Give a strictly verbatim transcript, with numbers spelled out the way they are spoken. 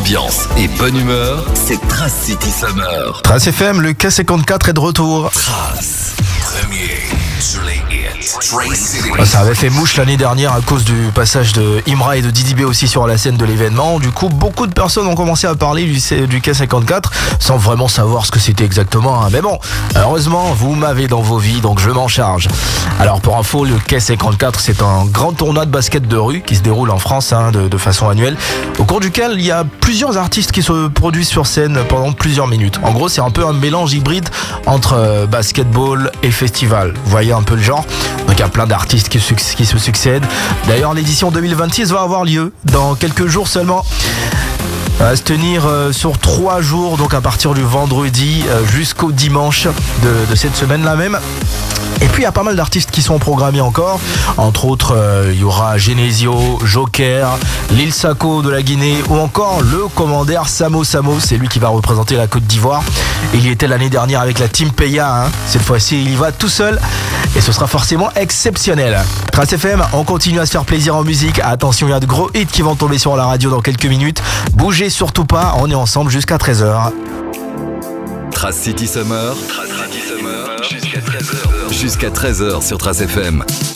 ambiance et bonne humeur, c'est Trace City Summer. Trace F M, le K cinquante-quatre est de retour. Trace, premier sur les hits. Trace City. Ça avait fait mouche l'année dernière à cause du passage de Imra et de Didi B aussi sur la scène de l'événement. Du coup, beaucoup de personnes ont commencé à parler du, du K cinquante-quatre sans vraiment savoir ce que c'était exactement. Hein. Mais bon, heureusement, vous m'avez dans vos vies, donc je m'en charge. Alors pour info, le K cinquante-quatre, c'est un grand tournoi de basket de rue qui se déroule en France hein, de, de façon annuelle, au cours duquel il y a plusieurs artistes qui se produisent sur scène pendant plusieurs minutes. En gros, c'est un peu un mélange hybride entre euh, basketball et festival. Vous voyez un peu le genre. Donc il y a plein d'artistes qui, qui se succèdent. D'ailleurs, l'édition deux mille vingt-six va avoir lieu dans quelques jours seulement. Elle va se tenir euh, sur trois jours, donc à partir du vendredi euh, jusqu'au dimanche de, de cette semaine-là même. Et puis il y a pas mal d'artistes qui sont programmés encore. Entre autres, euh, il y aura Genesio, Joker, Lil Sako de la Guinée ou encore le commandeur Samo Samo. C'est lui qui va représenter la Côte d'Ivoire. Il y était l'année dernière avec la Team Peya. Hein. Cette fois-ci, il y va tout seul et ce sera forcément exceptionnel. Trace F M, on continue à se faire plaisir en musique. Attention, il y a de gros hits qui vont tomber sur la radio dans quelques minutes. Bougez surtout pas, on est ensemble jusqu'à treize heures. Trace City Summer, Trace City Summer, jusqu'à treize heures. Jusqu'à treize heures sur Trace F M.